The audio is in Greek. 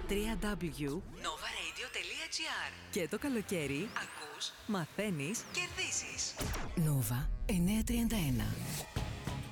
www.novaradio.gr. Και το καλοκαίρι ακούς, μαθαίνεις, κερδίζεις. Nova 931.